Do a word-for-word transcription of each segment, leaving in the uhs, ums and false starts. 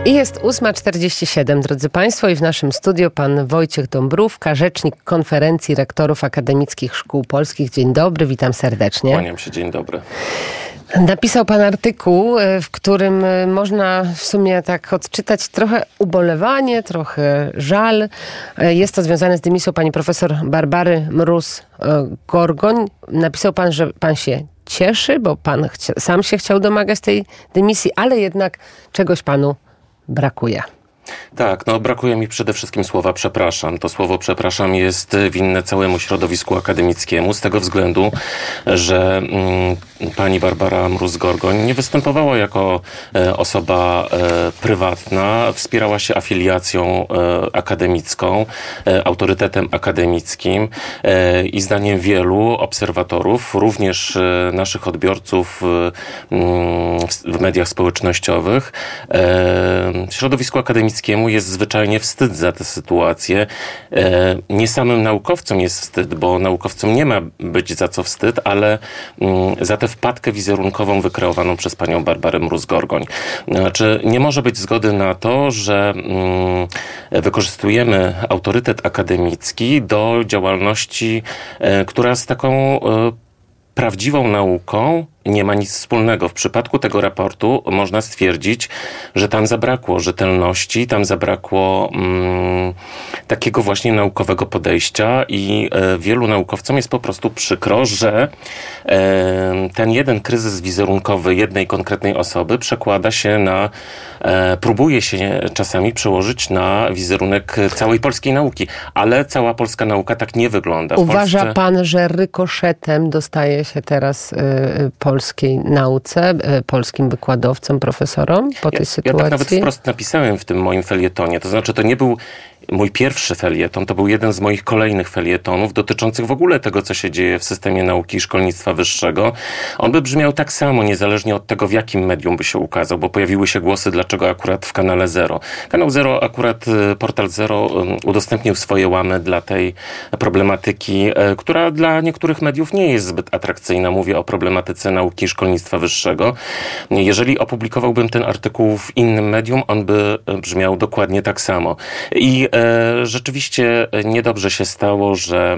I jest ósma czterdzieści siedem, drodzy Państwo, i w naszym studiu pan Wojciech Dąbrówka, rzecznik Konferencji Rektorów Akademickich Szkół Polskich. Dzień dobry, witam serdecznie. Kłaniam się, dzień dobry. Napisał pan artykuł, w którym można w sumie tak odczytać trochę ubolewanie, trochę żal. Jest to związane z dymisją pani profesor Barbary Mróz-Gorgoń. Napisał pan, że pan się cieszy, bo pan chcia- sam się chciał domagać tej dymisji, ale jednak czegoś panu brakuje. Tak, no brakuje mi przede wszystkim słowa przepraszam. To słowo przepraszam jest winne całemu środowisku akademickiemu z tego względu, że mm, pani Barbara Mróz-Gorgoń nie występowała jako e, osoba e, prywatna, wspierała się afiliacją e, akademicką, e, autorytetem akademickim e, i zdaniem wielu obserwatorów, również e, naszych odbiorców e, w, w mediach społecznościowych, e, środowisku akademickiemu jest zwyczajnie wstyd za tę sytuację. E, nie samym naukowcom jest wstyd, bo naukowcom nie ma być za co wstyd, ale mm, za tę wpadkę wizerunkową wykreowaną przez panią Barbarę Mróz-Gorgoń. Znaczy, nie może być zgody na to, że mm, wykorzystujemy autorytet akademicki do działalności, e, która z taką e, prawdziwą nauką nie ma nic wspólnego. W przypadku tego raportu można stwierdzić, że tam zabrakło rzetelności, tam zabrakło mm, takiego właśnie naukowego podejścia i e, wielu naukowcom jest po prostu przykro, że e, ten jeden kryzys wizerunkowy jednej konkretnej osoby przekłada się na, e, próbuje się czasami przełożyć na wizerunek całej polskiej nauki, ale cała polska nauka tak nie wygląda. W Uważa Polsce... pan, że rykoszetem dostaje się teraz y, polskiej nauce, y, polskim wykładowcom, profesorom po tej ja, sytuacji? Ja tak nawet wprost napisałem w tym moim felietonie. To znaczy, to nie był mój pierwszy felieton, to był jeden z moich kolejnych felietonów dotyczących w ogóle tego, co się dzieje w systemie nauki i szkolnictwa wyższego. On by brzmiał tak samo, niezależnie od tego, w jakim medium by się ukazał, bo pojawiły się głosy, dlaczego akurat w kanale Zero. Kanał Zero, akurat portal Zero udostępnił swoje łamy dla tej problematyki, która dla niektórych mediów nie jest zbyt atrakcyjna. Mówię o problematyce nauki i szkolnictwa wyższego. Jeżeli opublikowałbym ten artykuł w innym medium, on by brzmiał dokładnie tak samo. I rzeczywiście niedobrze się stało, że,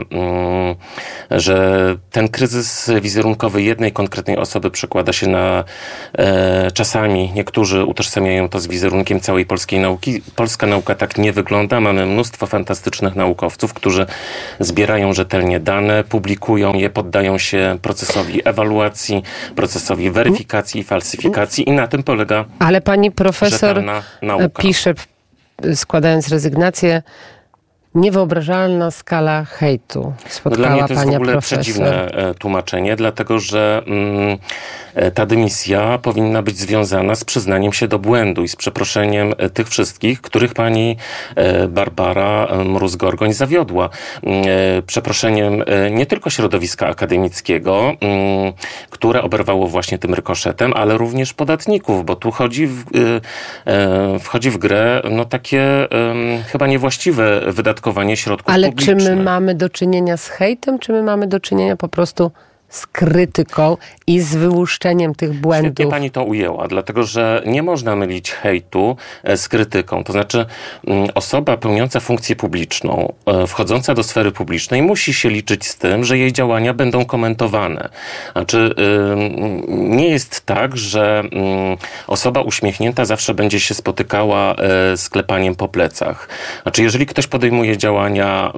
że ten kryzys wizerunkowy jednej konkretnej osoby przekłada się na e, czasami, niektórzy utożsamiają to z wizerunkiem całej polskiej nauki. Polska nauka tak nie wygląda. Mamy mnóstwo fantastycznych naukowców, którzy zbierają rzetelnie dane, publikują je, poddają się procesowi ewaluacji, procesowi weryfikacji i falsyfikacji i na tym polega Ale pani profesor nauka. pisze, składając rezygnację, niewyobrażalna skala hejtu spotkała Dla mnie to jest pania w ogóle profesor. przedziwne tłumaczenie, dlatego że mm, ta dymisja powinna być związana z przyznaniem się do błędu i z przeproszeniem tych wszystkich, których pani Barbara Mróz-Gorgoń zawiodła. Przeproszeniem nie tylko środowiska akademickiego, które oberwało właśnie tym rykoszetem, ale również podatników, bo tu chodzi w, wchodzi w grę no takie chyba niewłaściwe wydatkowanie środków Ale publicznych. czy my mamy do czynienia z hejtem, czy my mamy do czynienia po prostu z krytyką i z wyłuszczeniem tych błędów? Świetnie pani to ujęła, dlatego że nie można mylić hejtu z krytyką. To znaczy osoba pełniąca funkcję publiczną, wchodząca do sfery publicznej musi się liczyć z tym, że jej działania będą komentowane. Znaczy nie jest tak, że osoba uśmiechnięta zawsze będzie się spotykała z klepaniem po plecach. Znaczy jeżeli ktoś podejmuje działania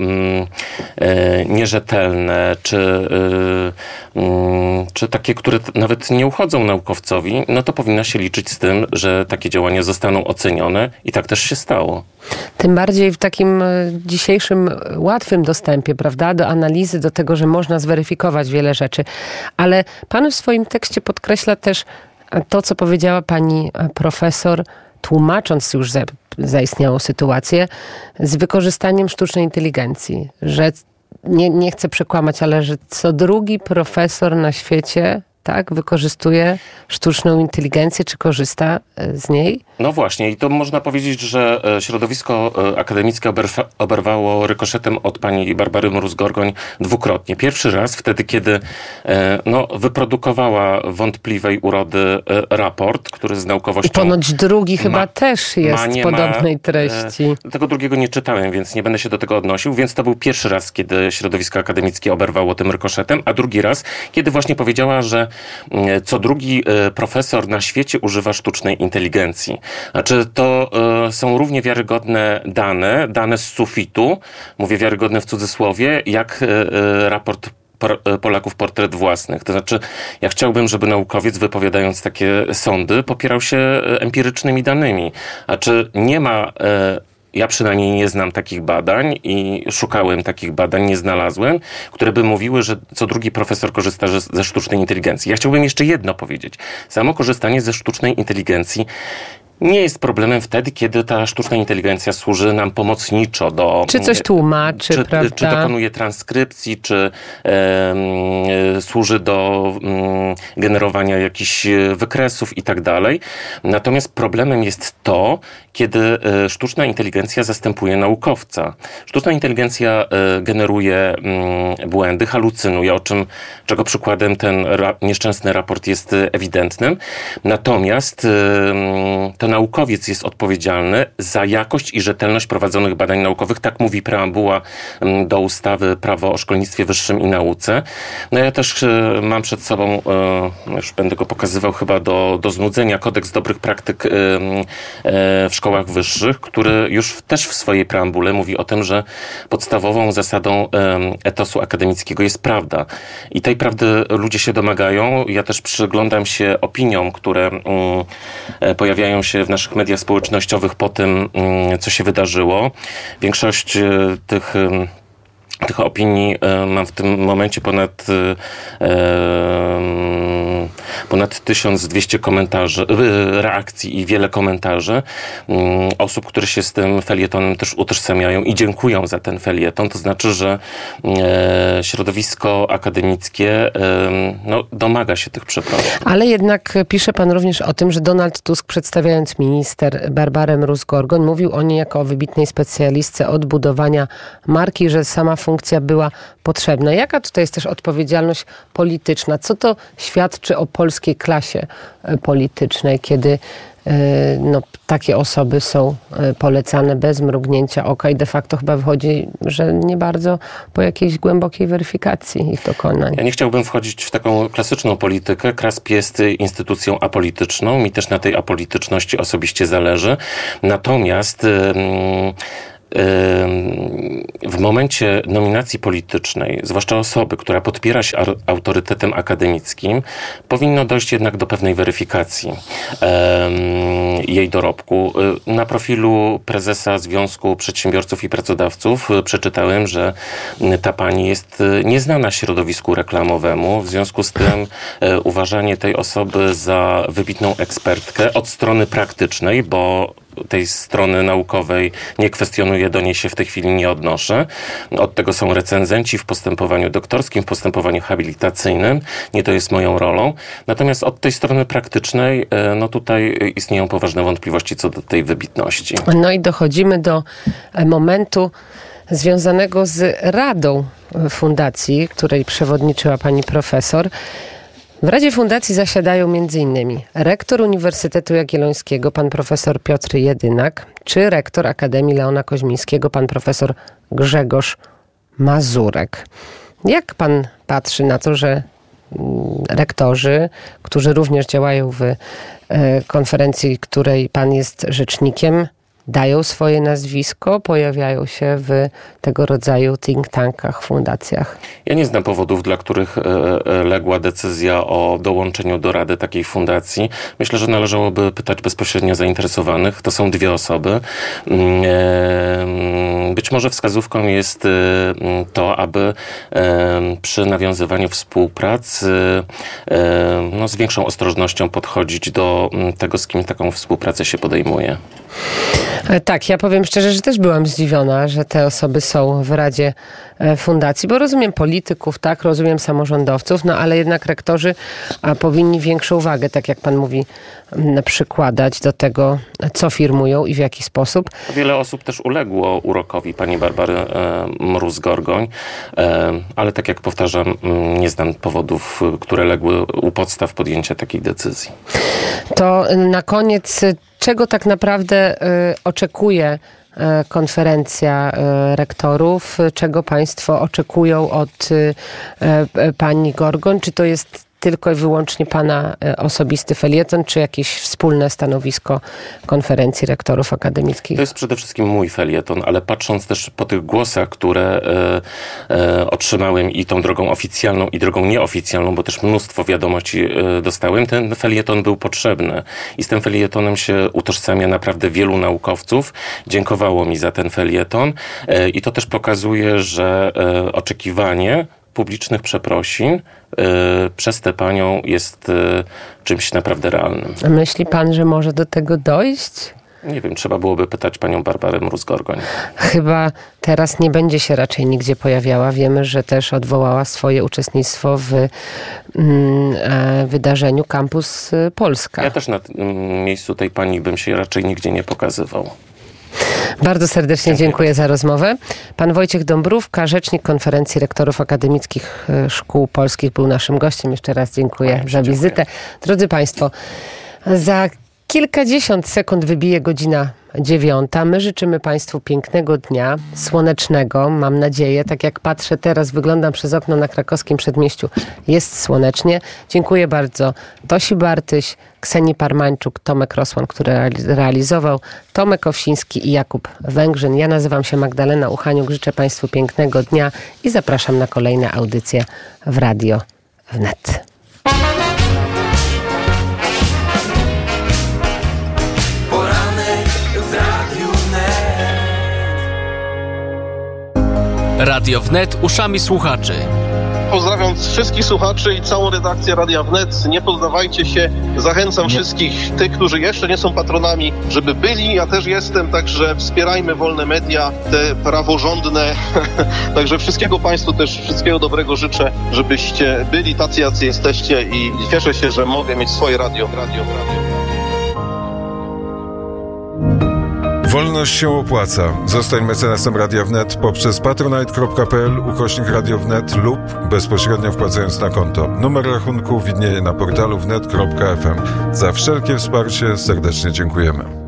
nierzetelne, czy czy takie, które nawet nie uchodzą naukowcowi, no to powinna się liczyć z tym, że takie działania zostaną ocenione i tak też się stało. Tym bardziej w takim dzisiejszym łatwym dostępie, prawda, do analizy, do tego, że można zweryfikować wiele rzeczy. Ale pan w swoim tekście podkreśla też to, co powiedziała pani profesor, tłumacząc już za, zaistniałą sytuację, z wykorzystaniem sztucznej inteligencji, że Nie, nie chcę przekłamać, ale że co drugi profesor na świecie tak? Wykorzystuje sztuczną inteligencję, czy korzysta z niej? No właśnie i to można powiedzieć, że środowisko akademickie oberwa, oberwało rykoszetem od pani Barbary Mróz-Gorgoń dwukrotnie. Pierwszy raz wtedy, kiedy no, wyprodukowała wątpliwej urody raport, który z naukowością... I ponoć drugi ma, chyba też jest ma, podobnej ma, treści. Tego drugiego nie czytałem, więc nie będę się do tego odnosił, więc to był pierwszy raz, kiedy środowisko akademickie oberwało tym rykoszetem, a drugi raz, kiedy właśnie powiedziała, że co drugi profesor na świecie używa sztucznej inteligencji. Znaczy to y, są równie wiarygodne dane, dane z sufitu, mówię wiarygodne w cudzysłowie, jak y, y, raport Polaków portret własnych. To znaczy, ja chciałbym, żeby naukowiec wypowiadając takie sądy popierał się empirycznymi danymi. A czy nie ma... Y, Ja przynajmniej nie znam takich badań i szukałem takich badań, nie znalazłem, które by mówiły, że co drugi profesor korzysta ze sztucznej inteligencji. Ja chciałbym jeszcze jedno powiedzieć. Samo korzystanie ze sztucznej inteligencji nie jest problemem wtedy, kiedy ta sztuczna inteligencja służy nam pomocniczo do... Czy coś tłumaczy, czy, prawda? Czy dokonuje transkrypcji, czy e, służy do m, generowania jakichś wykresów i tak dalej. Natomiast problemem jest to, kiedy e, sztuczna inteligencja zastępuje naukowca. Sztuczna inteligencja e, generuje m, błędy, halucynuje, o czym, czego przykładem ten ra, nieszczęsny raport jest ewidentnym. Natomiast e, to naukowiec jest odpowiedzialny za jakość i rzetelność prowadzonych badań naukowych. Tak mówi preambuła do ustawy Prawo o szkolnictwie wyższym i nauce. No ja też mam przed sobą, już będę go pokazywał chyba do, do znudzenia, kodeks dobrych praktyk w szkołach wyższych, który już też w swojej preambule mówi o tym, że podstawową zasadą etosu akademickiego jest prawda. I tej prawdy ludzie się domagają. Ja też przyglądam się opiniom, które pojawiają się w naszych mediach społecznościowych po tym, co się wydarzyło. Większość tych Tych opinii mam w tym momencie ponad ponad tysiąc dwieście komentarzy, reakcji i wiele komentarzy osób, które się z tym felietonem też utożsamiają i dziękują za ten felieton. To znaczy, że środowisko akademickie no, domaga się tych przeprosin. Ale jednak pisze pan również o tym, że Donald Tusk, przedstawiając minister Barbarę Mróz-Gorgoń, mówił o niej jako o wybitnej specjalistce od budowania marki, że sama funkcja była potrzebna. Jaka tutaj jest też odpowiedzialność polityczna? Co to świadczy o polskiej klasie politycznej, kiedy no, takie osoby są polecane bez mrugnięcia oka i de facto chyba wychodzi, że nie bardzo po jakiejś głębokiej weryfikacji ich dokonań. Ja nie chciałbym wchodzić w taką klasyczną politykę. KRASP jest instytucją apolityczną. Mi też na tej apolityczności osobiście zależy. Natomiast w momencie nominacji politycznej, zwłaszcza osoby, która podpiera się autorytetem akademickim, powinno dojść jednak do pewnej weryfikacji jej dorobku. Na profilu prezesa Związku Przedsiębiorców i Pracodawców przeczytałem, że ta pani jest nieznana środowisku reklamowemu. W związku z tym uważanie tej osoby za wybitną ekspertkę od strony praktycznej, bo tej strony naukowej nie kwestionuję, do niej się w tej chwili nie odnoszę. Od tego są recenzenci w postępowaniu doktorskim, w postępowaniu habilitacyjnym. Nie to jest moją rolą. Natomiast od tej strony praktycznej, no tutaj istnieją poważne wątpliwości co do tej wybitności. No i dochodzimy do momentu związanego z Radą Fundacji, której przewodniczyła pani profesor. W Radzie Fundacji zasiadają między innymi rektor Uniwersytetu Jagiellońskiego, pan profesor Piotr Jedynak, czy rektor Akademii Leona Koźmińskiego, pan profesor Grzegorz Mazurek. Jak pan patrzy na to, że rektorzy, którzy również działają w konferencji, której pan jest rzecznikiem, dają swoje nazwisko, pojawiają się w tego rodzaju think tankach, fundacjach? Ja nie znam powodów, dla których legła decyzja o dołączeniu do Rady takiej fundacji. Myślę, że należałoby pytać bezpośrednio zainteresowanych. To są dwie osoby. Być może wskazówką jest to, aby przy nawiązywaniu współpracy no, z większą ostrożnością podchodzić do tego, z kim taką współpracę się podejmuje. Tak, ja powiem szczerze, że też byłam zdziwiona, że te osoby są w Radzie Fundacji, bo rozumiem polityków, tak, rozumiem samorządowców, no ale jednak rektorzy a, powinni większą uwagę, tak jak pan mówi, m, przykładać do tego, co firmują i w jaki sposób. Wiele osób też uległo urokowi pani Barbary e, Mróz-Gorgoń, e, ale tak jak powtarzam, nie znam powodów, które legły u podstaw podjęcia takiej decyzji. To na koniec, czego tak naprawdę y, oczekuje y, konferencja y, rektorów? Czego państwo oczekują od y, y, pani Gorgoń? Czy to jest tylko i wyłącznie pana y, osobisty felieton, czy jakieś wspólne stanowisko konferencji rektorów akademickich? To jest przede wszystkim mój felieton, ale patrząc też po tych głosach, które e, e, otrzymałem i tą drogą oficjalną i drogą nieoficjalną, bo też mnóstwo wiadomości e, dostałem, ten felieton był potrzebny i z tym felietonem się utożsamia naprawdę wielu naukowców. Dziękowało mi za ten felieton e, i to też pokazuje, że e, oczekiwanie publicznych przeprosin y, przez tę panią jest y, czymś naprawdę realnym. A myśli pan, że może do tego dojść? Nie wiem, trzeba byłoby pytać panią Barbarę Mróz-Gorgoń. Chyba teraz nie będzie się raczej nigdzie pojawiała. Wiemy, że też odwołała swoje uczestnictwo w mm, e, wydarzeniu Campus Polska. Ja też na mm, miejscu tej pani bym się raczej nigdzie nie pokazywał. Bardzo serdecznie dziękuję. dziękuję za rozmowę. Pan Wojciech Dąbrówka, rzecznik Konferencji Rektorów Akademickich Szkół Polskich, był naszym gościem. Jeszcze raz dziękuję Panie, za wizytę. dziękuję. Drodzy państwo, za kilkadziesiąt sekund wybije godzina dziewiąta. My życzymy państwu pięknego dnia, słonecznego, mam nadzieję. Tak jak patrzę teraz, wyglądam przez okno na krakowskim przedmieściu. Jest słonecznie. Dziękuję bardzo Tosi Bartyś, Ksenii Parmańczuk, Tomek Rosłan, który realizował, Tomek Owsiński i Jakub Węgrzyn. Ja nazywam się Magdalena Uchaniuk. Życzę państwu pięknego dnia i zapraszam na kolejne audycje w Radio Wnet. Radio Wnet uszami słuchaczy. Pozdrawiam wszystkich słuchaczy i całą redakcję Radia Wnet. Nie poddawajcie się. Zachęcam nie. wszystkich tych, którzy jeszcze nie są patronami, żeby byli. Ja też jestem, także wspierajmy wolne media, te praworządne. Także wszystkiego państwu też, wszystkiego dobrego życzę, żebyście byli tacy, jacy jesteście i cieszę się, że mogę mieć swoje radio. Radio, radio. Wolność się opłaca. Zostań mecenasem Radia Wnet poprzez patronite.pl ukośnik Radio Wnet lub bezpośrednio wpłacając na konto. Numer rachunku widnieje na portalu wnet kropka f m. Za wszelkie wsparcie serdecznie dziękujemy.